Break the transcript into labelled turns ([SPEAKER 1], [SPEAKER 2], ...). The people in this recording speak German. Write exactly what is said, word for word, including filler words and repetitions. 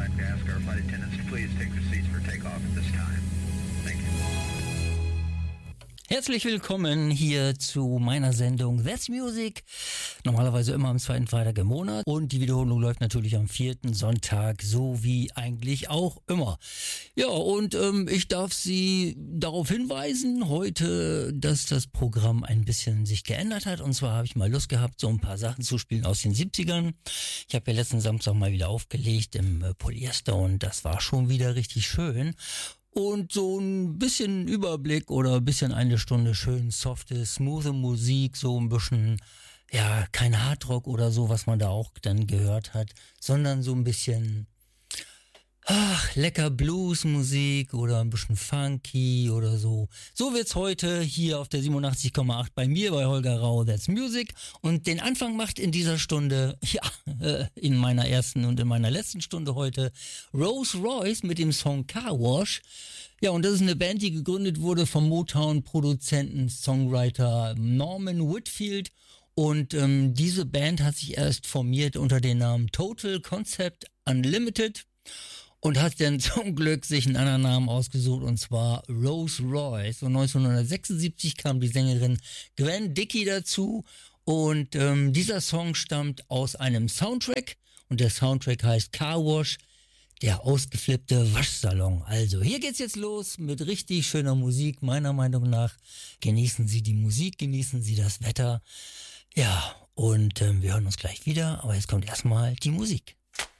[SPEAKER 1] like to ask our flight attendants to please take their seats for takeoff at this time. Thank you.
[SPEAKER 2] Herzlich willkommen hier zu meiner Sendung That's Music. Normalerweise immer am zweiten Freitag im Monat. Und die Wiederholung läuft natürlich am vierten Sonntag, so wie eigentlich auch immer. Ja, und ähm, ich darf Sie darauf hinweisen, heute, dass das Programm ein bisschen sich geändert hat. Und zwar habe ich mal Lust gehabt, so ein paar Sachen zu spielen aus den siebzigern. Ich habe ja letzten Samstag mal wieder aufgelegt im äh, Polyester und das war schon wieder richtig schön. Und so ein bisschen Überblick oder ein bisschen eine Stunde schön softe, smoothe Musik, so ein bisschen, ja, kein Hardrock oder so, was man da auch dann gehört hat, sondern so ein bisschen, ach, lecker Bluesmusik oder ein bisschen funky oder so. So wird's heute hier auf der siebenundachtzig Komma acht bei mir, bei Holger Rau, That's Music. Und den Anfang macht in dieser Stunde, ja, äh, in meiner ersten und in meiner letzten Stunde heute, Rose Royce mit dem Song Car Wash. Ja, und das ist eine Band, die gegründet wurde vom Motown-Produzenten, Songwriter Norman Whitfield. Und ähm, diese Band hat sich erst formiert unter dem Namen Total Concept Unlimited. Und hat dann zum Glück sich einen anderen Namen ausgesucht, und zwar Rose Royce. Und neunzehnhundertsechsundsiebzig kam die Sängerin Gwen Dickey dazu. Und ähm, dieser Song stammt aus einem Soundtrack. Und der Soundtrack heißt Car Wash, der ausgeflippte Waschsalon. Also hier geht's jetzt los mit richtig schöner Musik, meiner Meinung nach. Genießen Sie die Musik, genießen Sie das Wetter. Ja, und ähm, wir hören uns gleich wieder. Aber jetzt kommt erstmal die Musik.